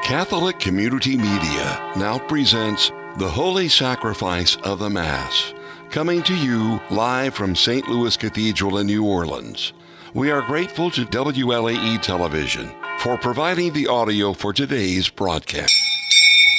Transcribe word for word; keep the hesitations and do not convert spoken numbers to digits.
Catholic Community Media now presents The Holy Sacrifice of the Mass, coming to you live from Saint Louis Cathedral in New Orleans. We are grateful to W L A E Television for providing the audio for today's broadcast.